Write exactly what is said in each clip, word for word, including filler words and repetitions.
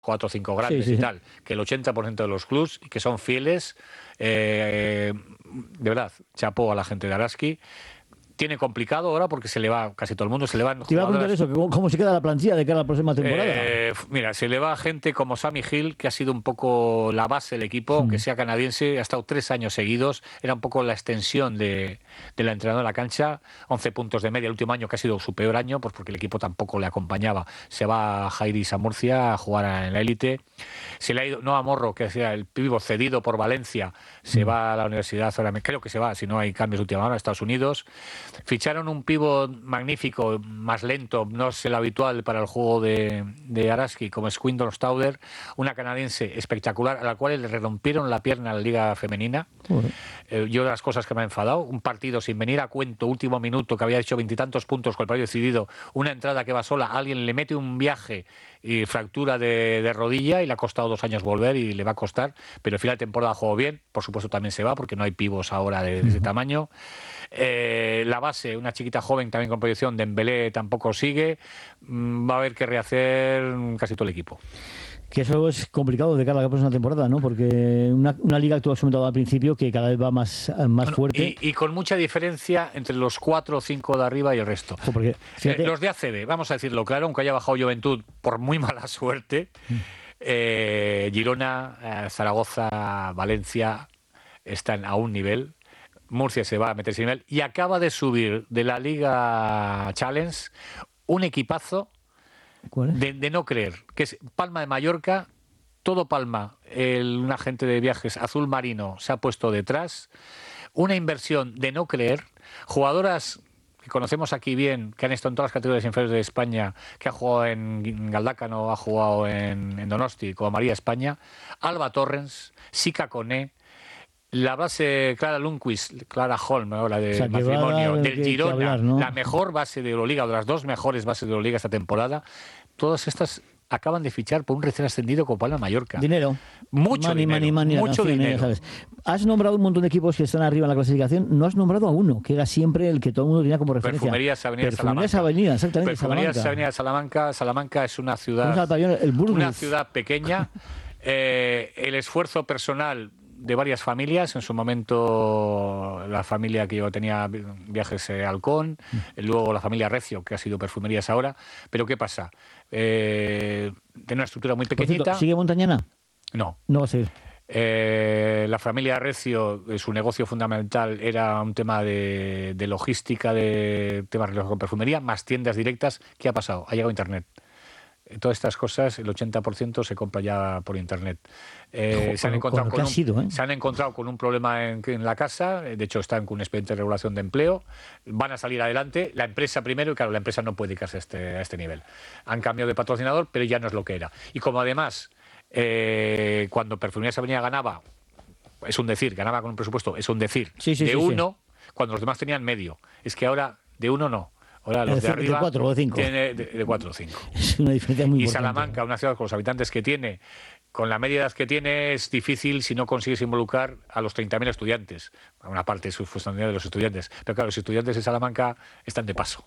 cuatro o cinco grandes sí, sí. y tal, que el ochenta por ciento de los clubs, que son fieles, eh, de verdad, chapó a la gente de Araski. Tiene complicado ahora porque se le va, casi todo el mundo se le van Te iba a preguntar jugadoras. eso, ¿cómo, cómo se queda la plantilla de cara a la próxima temporada? Eh, mira, se le va gente como Sammy Hill, que ha sido un poco la base del equipo, aunque sea canadiense, ha estado tres años seguidos, era un poco la extensión de, de la entrenadora de la cancha, once puntos de media el último año, que ha sido su peor año, pues porque el equipo tampoco le acompañaba. Se va a Jairis a Murcia a jugar en la élite. Se le ha ido Noah Morro, que decía el pivo cedido por Valencia, se mm. va a la universidad, ahora creo que se va, si no hay cambios de última hora, a Estados Unidos. Ficharon un pivo magnífico, más lento, no es el habitual para el juego de, de Araski, como es Quinton Stauder, una canadiense espectacular, a la cual le rompieron la pierna en la liga femenina. Uh-huh. Eh, yo de las cosas que me ha enfadado, un partido sin venir a cuento, último minuto, que había hecho veintitantos puntos con el partido decidido, una entrada que va sola, alguien le mete un viaje y fractura de, de rodilla y le ha costado dos años volver y le va a costar, pero al final de temporada jugó bien, por supuesto también se va porque no hay pivos ahora de, de ese tamaño. Eh, la base, una chiquita joven también con proyección, Dembélé tampoco sigue, mm, va a haber que rehacer casi todo el equipo. Que eso es complicado de cara a la próxima temporada, ¿no? Porque una, una liga que tú has comentado al principio que cada vez va más, más bueno, fuerte. Y, y con mucha diferencia entre los cuatro o cinco de arriba y el resto. Porque, eh, los de A C B, vamos a decirlo claro, aunque haya bajado Juventud por muy mala suerte, mm. eh, Girona, eh, Zaragoza, Valencia están a un nivel. Murcia se va a meter ese nivel y acaba de subir de la Liga Challenge un equipazo de, de no creer, que es Palma de Mallorca, todo Palma, el, un agente de viajes azul marino se ha puesto detrás, una inversión de no creer, jugadoras que conocemos aquí bien, que han estado en todas las categorías inferiores de España, que ha jugado en Galdácano, ha jugado en, en Donosti, como María España, Alba Torrens, Sika Coné, la base Clara Lundqvist, Clara Holm, ¿no? La de o sea, matrimonio, del que, Girona, que hablar, ¿no? La mejor base de Euroliga, de las dos mejores bases de Euroliga esta temporada, todas estas acaban de fichar por un recién ascendido como Palma de Mallorca. Dinero. Mucho money, dinero. Money, money, mucho canción, dinero. ¿sabes? Has nombrado un montón de equipos que están arriba en la clasificación, no has nombrado a uno, que era siempre el que todo el mundo tenía como referencia. Perfumerías Avenida Perfumerías Salamanca. Avenida, exactamente. Perfumerías Salamanca. Avenida Salamanca. Salamanca es una ciudad, el una ciudad pequeña. eh, el esfuerzo personal de varias familias, en su momento la familia que yo tenía viajes eh, Halcón, mm. luego la familia Recio, que ha sido Perfumerías ahora, pero ¿qué pasa? Eh, tiene una estructura muy pequeñita. Cierto, ¿sigue Montañana? No. No va a seguir. Eh, la familia Recio, su negocio fundamental era un tema de, de logística, de temas relacionados con perfumería, más tiendas directas. ¿Qué ha pasado? Ha llegado Internet. Todas estas cosas, el ochenta por ciento se compra ya por Internet. Eh, Ojo, se, han encontrado con con un, sido, ¿eh? se han encontrado con un problema en, en la casa, de hecho están con un expediente de regulación de empleo, van a salir adelante, la empresa primero, y claro, la empresa no puede dedicarse a este, a este nivel. Han cambiado de patrocinador, pero ya no es lo que era. Y como además, eh, cuando Perfumerías Avenida ganaba, es un decir, ganaba con un presupuesto, es un decir, sí, sí, de sí, uno, sí. cuando los demás tenían medio. Es que ahora, de uno no. Ahora los de, de arriba de cuatro o cinco. Tiene de, de cuatro o cinco. Es una diferencia muy y importante. Salamanca, una ciudad con los habitantes que tiene, con la media edad que tiene, es difícil si no consigues involucrar a los treinta mil estudiantes. Una parte es funcionalidad de los estudiantes. Pero claro, los estudiantes de Salamanca están de paso.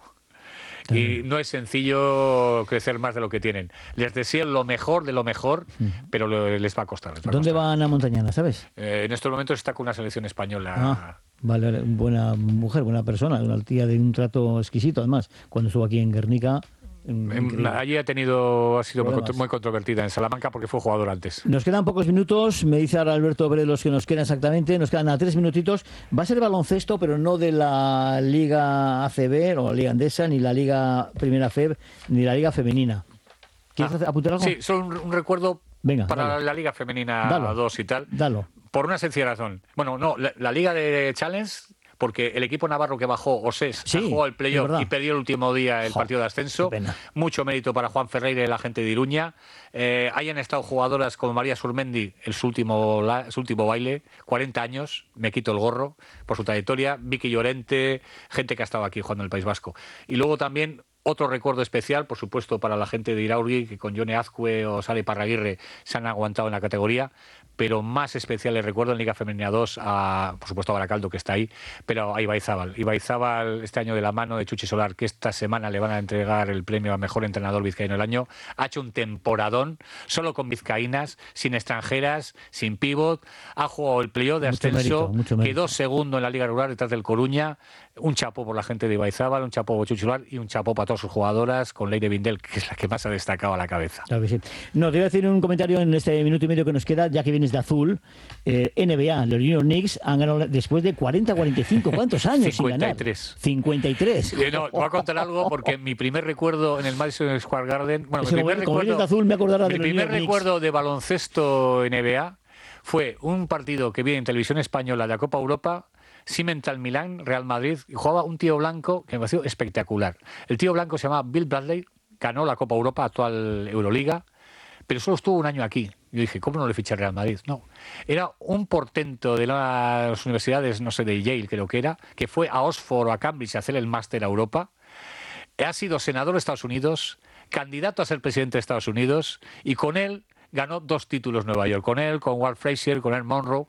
Y no es sencillo crecer más de lo que tienen. Les deseo lo mejor de lo mejor, uh-huh. pero lo, les va a costar. Les va ¿Dónde a costar. va Ana Montañana, sabes? Eh, en estos momentos está con una selección española. Ah, vale, buena mujer, buena persona, una tía de un trato exquisito, además. Cuando estuvo aquí en Guernica... En, allí ha tenido ha sido muy, muy controvertida en Salamanca porque fue jugador antes. Nos quedan pocos minutos, me dice ahora Alberto Pérez los que nos quedan exactamente, nos quedan a tres minutitos. Va a ser baloncesto, pero no de la Liga A C B o la Liga Andesa, ni la Liga Primera F E B, ni la Liga Femenina. ¿Quieres ah, apuntar algo? Sí, solo un, un recuerdo Venga, para dale. la Liga Femenina Dalo. dos y tal. Dalo. Por una sencilla razón. Bueno, no, la, la Liga de Challenge... porque el equipo navarro que bajó, Osés, sí, ha jugado el playoff y perdió el último día el jo, partido de ascenso. Mucho mérito para Juan Ferreira y la gente de Iruña. Eh, hayan estado jugadoras como María Surmendi, el su último, la, su último baile, cuarenta años, me quito el gorro por su trayectoria. Vicky Llorente, gente que ha estado aquí jugando en el País Vasco. Y luego también Otro recuerdo especial, por supuesto, para la gente de Iraurgi, que con Jone Azcue o Sale Parraguirre se han aguantado en la categoría, pero más especial les recuerdo en Liga Femenina dos, a, por supuesto a Baracaldo, que está ahí, pero a Ibaizábal. Ibaizábal, este año de la mano de Chuchi Solar, que esta semana le van a entregar el premio a Mejor Entrenador Vizcaíno del Año, ha hecho un temporadón, solo con vizcaínas, sin extranjeras, sin pívot, ha jugado el playoff de ascenso, mucho mérito, mucho mérito. Quedó segundo en la Liga Rural detrás del Coruña. Un chapó por la gente de Ibaizábal, un chapó por Chuchi Solar y un chapó para todas sus jugadoras, con Leire Vindel, que es la que más ha destacado a la cabeza. Claro que sí. No, te voy a decir un comentario en este minuto y medio que nos queda, ya que vienes de azul. Eh, N B A, los New York Knicks han ganado después de cuarenta, cuarenta y cinco, ¿cuántos años cincuenta y tres. sin ganar? cincuenta y tres. Eh, no, voy a contar algo porque mi primer recuerdo en el Madison Square Garden, bueno, Ese mi primer momento, como vienes recuerdo, de azul, me acordará de mi los primer New York recuerdo de baloncesto N B A fue un partido que vi en televisión española de la Copa Europa, Cimental Milán, Real Madrid, y jugaba un tío blanco que me pareció espectacular. El tío blanco se llamaba Bill Bradley, ganó la Copa Europa, actual Euroliga, pero solo estuvo un año aquí. Yo dije, ¿cómo no le fiché al Real Madrid? No. Era un portento de las universidades, no sé, de Yale creo que era, que fue a Oxford o a Cambridge a hacer el máster a Europa. Ha sido senador de Estados Unidos, candidato a ser presidente de Estados Unidos, y con él ganó dos títulos Nueva York. Con él, con Walt Frazier, con él Monroe.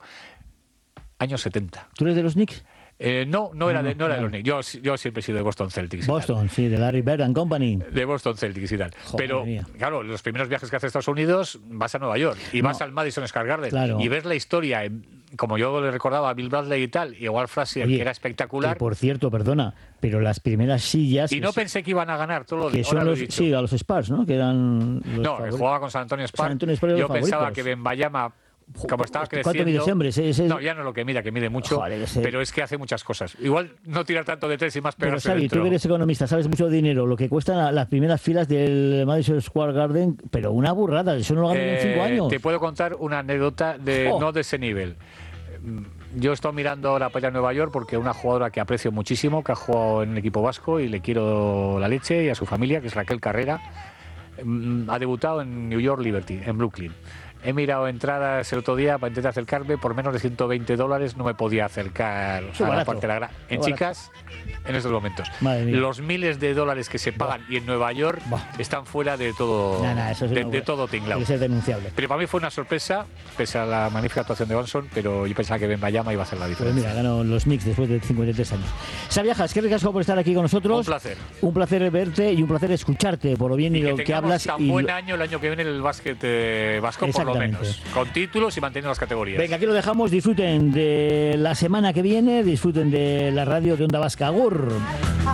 Años setenta. ¿Tú eres de los Knicks? Eh, no, no era, no, de, no era no. de los Knicks. Yo, yo siempre he sido de Boston Celtics. Boston, sí, de Larry Bird and Company. De Boston Celtics y tal. Joder, Pero, mía. claro, los primeros viajes que haces a Estados Unidos, vas a Nueva York y No. vas al Madison Square Garden Claro. y ves la historia, eh, como yo le recordaba a Bill Bradley y tal, y a Walt Frazier, Oye, que era espectacular. que, por cierto, perdona, pero las primeras sillas... Y no que, pensé que iban a ganar todo lo que de son ahora lo he los, dicho. sí, a los Spurs, ¿no? Que eran los No, favoritos. jugaba con San Antonio Spurs. San Antonio Spurs eran Yo los pensaba favoritos. que Benbayama, como estaba ¿Cuánto creciendo... mide ese hombre? Ese- ese- No, ya no es lo que mide, que mide mucho, Joder, ese- pero es que hace muchas cosas. Igual no tirar tanto de tres y más Pero pegarse Xavi, dentro. tú que eres economista, sabes mucho de dinero, lo que cuestan la- las primeras filas del Madison Square Garden, pero una burrada, eso no lo ganan en cinco Eh, años. Te puedo contar una anécdota de Oh. no de ese nivel. Yo estoy mirando ahora para allá a Nueva York porque una jugadora que aprecio muchísimo, que ha jugado en el equipo vasco y le quiero la leche, y a su familia, que es Raquel Carrera, mm, ha debutado en New York Liberty, en Brooklyn. He mirado entradas el otro día para intentar acercarme, por menos de ciento veinte dólares no me podía acercar Qué a la barato. parte de la grada. En Qué chicas, en estos momentos. Madre mía. Los miles de dólares que se pagan y en Nueva York Buah. están fuera de todo, Nah, nah, eso es de, una- de todo tinglao. Tiene que ser denunciable. Pero para mí fue una sorpresa, pese a la magnífica actuación de Bonson, pero yo pensaba que Benbayama iba a hacer la Pues diferencia. mira, ganó los Knicks después de cincuenta y tres años. Sabiajas, qué ricasco por estar aquí con nosotros. Un placer. Un placer verte y un placer escucharte por lo bien y, Y que lo que tengamos hablas. tan y buen lo- año el año que viene en el básquet eh, vasco, por lo Exactamente. menos. Con títulos y manteniendo las categorías. Venga, aquí lo dejamos. Disfruten de la semana que viene, disfruten de la radio de Onda Vasca. Agur.